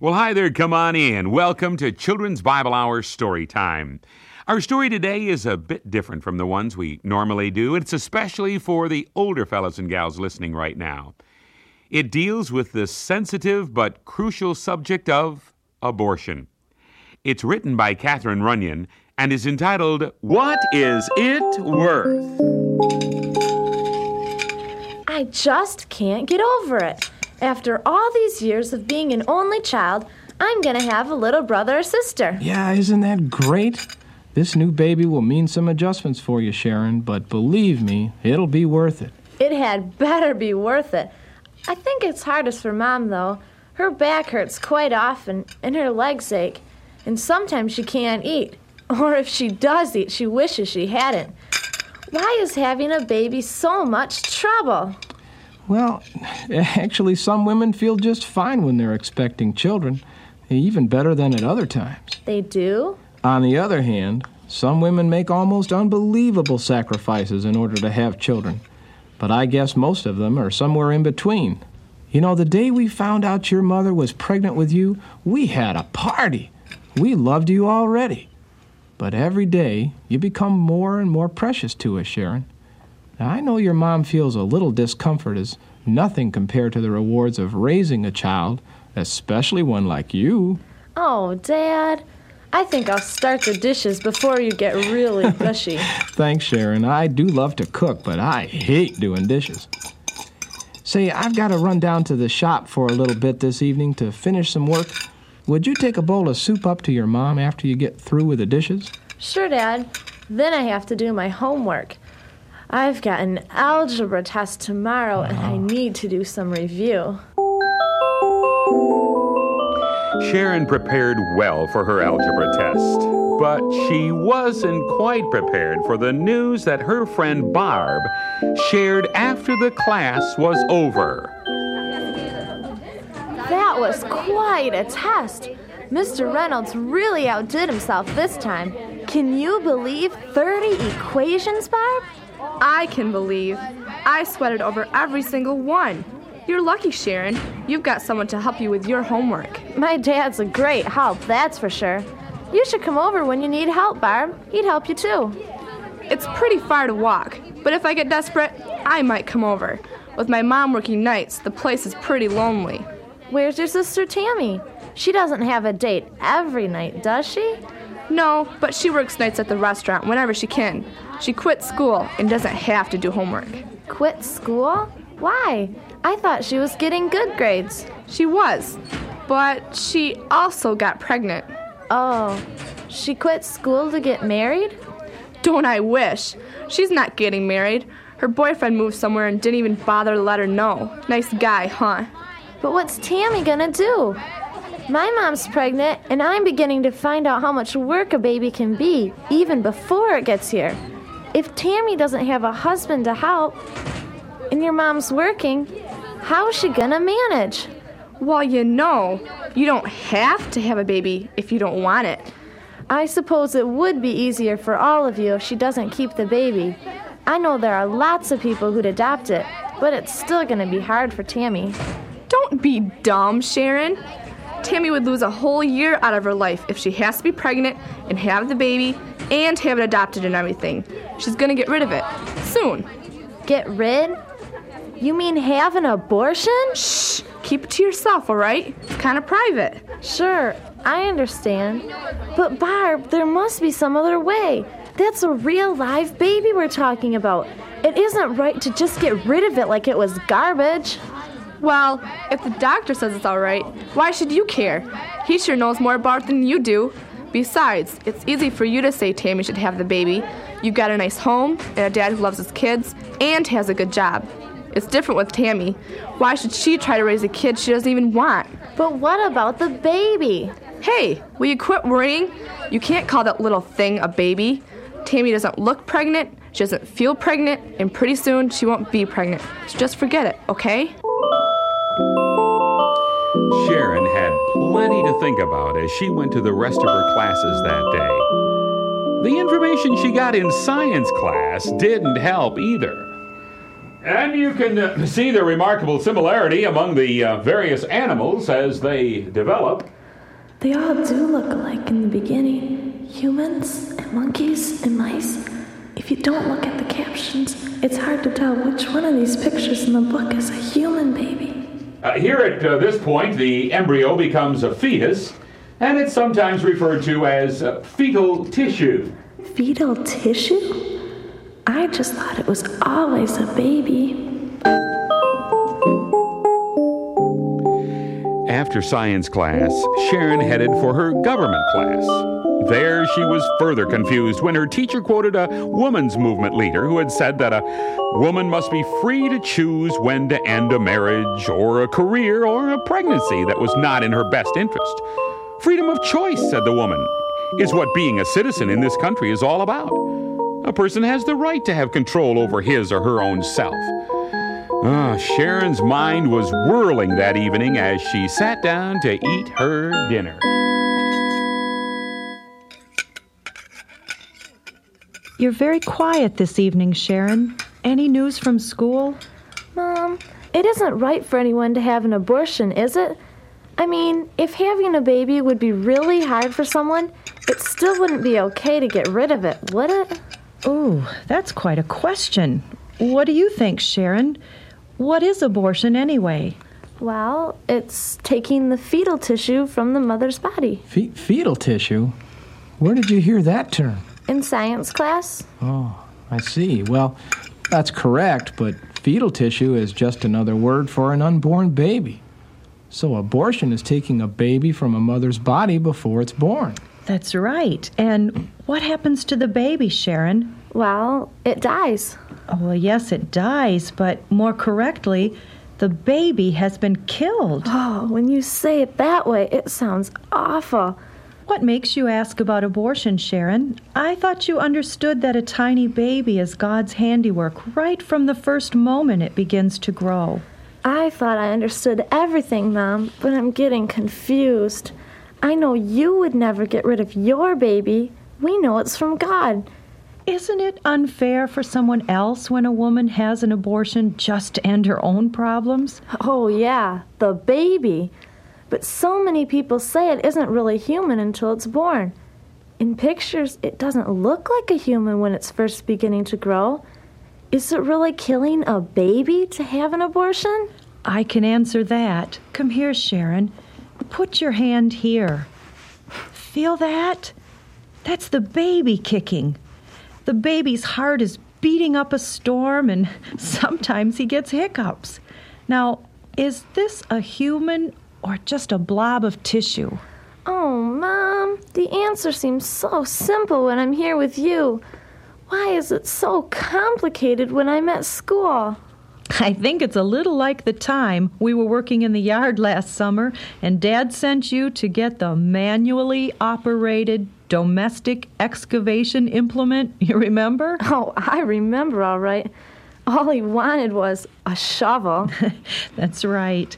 Well, hi there. Come on in. Welcome to Children's Bible Hour Story Time. Our story today is a bit different from the ones we normally do. It's especially for the older fellas and gals listening right now. It deals with the sensitive but crucial subject of abortion. It's written by Catherine Runyon and is entitled, What Is It Worth? I just can't get over it. After all these years of being an only child, I'm going to have a little brother or sister. Yeah, isn't that great? This new baby will mean some adjustments for you, Sharon, but believe me, it'll be worth it. It had better be worth it. I think it's hardest for Mom, though. Her back hurts quite often, and her legs ache, and sometimes she can't eat. Or if she does eat, she wishes she hadn't. Why is having a baby so much trouble? Well, actually, some women feel just fine when they're expecting children, even better than at other times. They do? On the other hand, some women make almost unbelievable sacrifices in order to have children. But I guess most of them are somewhere in between. You know, the day we found out your mother was pregnant with you, we had a party. We loved you already. But every day, you become more and more precious to us, Sharon. Now, I know your mom feels a little discomfort as nothing compared to the rewards of raising a child, especially one like you. Oh, Dad, I think I'll start the dishes before you get really gushy. Thanks, Sharon. I do love to cook, but I hate doing dishes. Say, I've got to run down to the shop for a little bit this evening to finish some work. Would you take a bowl of soup up to your mom after you get through with the dishes? Sure, Dad. Then I have to do my homework. I've got an algebra test tomorrow, and I need to do some review. Sharon prepared well for her algebra test, but she wasn't quite prepared for the news that her friend Barb shared after the class was over. That was quite a test. Mr. Reynolds really outdid himself this time. Can you believe 30 equations, Barb? I can believe. I sweated over every single one. You're lucky, Sharon. You've got someone to help you with your homework. My dad's a great help, that's for sure. You should come over when you need help, Barb. He'd help you too. It's pretty far to walk, but if I get desperate, I might come over. With my mom working nights, the place is pretty lonely. Where's your sister Tammy? She doesn't have a date every night, does she? No, but she works nights at the restaurant whenever she can. She quit school and doesn't have to do homework. Quit school? Why? I thought she was getting good grades. She was, but she also got pregnant. Oh, she quit school to get married? Don't I wish? She's not getting married. Her boyfriend moved somewhere and didn't even bother to let her know. Nice guy, huh? But what's Tammy gonna do? My mom's pregnant, and I'm beginning to find out how much work a baby can be, even before it gets here. If Tammy doesn't have a husband to help, and your mom's working, how is she gonna manage? Well, you know, you don't have to have a baby if you don't want it. I suppose it would be easier for all of you if she doesn't keep the baby. I know there are lots of people who'd adopt it, but it's still gonna be hard for Tammy. Don't be dumb, Sharon. Tammy would lose a whole year out of her life if she has to be pregnant and have the baby and have it adopted and everything. She's gonna get rid of it. Soon. Get rid? You mean have an abortion? Shh! Keep it to yourself, all right? It's kind of private. Sure, I understand. But Barb, there must be some other way. That's a real live baby we're talking about. It isn't right to just get rid of it like it was garbage. Well, if the doctor says it's all right, why should you care? He sure knows more about it than you do. Besides, it's easy for you to say Tammy should have the baby. You've got a nice home, and a dad who loves his kids, and has a good job. It's different with Tammy. Why should she try to raise a kid she doesn't even want? But what about the baby? Hey, will you quit worrying? You can't call that little thing a baby. Tammy doesn't look pregnant, she doesn't feel pregnant, and pretty soon she won't be pregnant. So just forget it, okay? Sharon had plenty to think about as she went to the rest of her classes that day. The information she got in science class didn't help either. And you can see the remarkable similarity among the various animals as they develop. They all do look alike in the beginning. Humans and monkeys and mice. If you don't look at the captions, it's hard to tell which one of these pictures in the book is a human baby. Here at this point, the embryo becomes a fetus, and it's sometimes referred to as fetal tissue. Fetal tissue? I just thought it was always a baby. After science class, Sharon headed for her government class. There, she was further confused when her teacher quoted a woman's movement leader who had said that a woman must be free to choose when to end a marriage or a career or a pregnancy that was not in her best interest. Freedom of choice, said the woman, is what being a citizen in this country is all about. A person has the right to have control over his or her own self. Sharon's mind was whirling that evening as she sat down to eat her dinner. You're very quiet this evening, Sharon. Any news from school? Mom, it isn't right for anyone to have an abortion, is it? I mean, if having a baby would be really hard for someone, it still wouldn't be okay to get rid of it, would it? Ooh, that's quite a question. What do you think, Sharon? What is abortion anyway? Well, it's taking the fetal tissue from the mother's body. Fetal tissue? Where did you hear that term? In science class? Oh, I see. Well, that's correct, but fetal tissue is just another word for an unborn baby. So abortion is taking a baby from a mother's body before it's born. That's right. And what happens to the baby, Sharon? Well, it dies. Oh, well, yes, it dies, but more correctly, the baby has been killed. Oh, when you say it that way, it sounds awful. What makes you ask about abortion, Sharon? I thought you understood that a tiny baby is God's handiwork right from the first moment it begins to grow. I thought I understood everything, Mom, but I'm getting confused. I know you would never get rid of your baby. We know it's from God. Isn't it unfair for someone else when a woman has an abortion just to end her own problems? Oh, yeah, the baby. But so many people say it isn't really human until it's born. In pictures, it doesn't look like a human when it's first beginning to grow. Is it really killing a baby to have an abortion? I can answer that. Come here, Sharon. Put your hand here. Feel that? That's the baby kicking. The baby's heart is beating up a storm, and sometimes he gets hiccups. Now, is this a human or just a blob of tissue? Oh, Mom, the answer seems so simple when I'm here with you. Why is it so complicated when I'm at school? I think it's a little like the time we were working in the yard last summer and Dad sent you to get the manually operated domestic excavation implement. You remember? Oh, I remember all right. All he wanted was a shovel. That's right.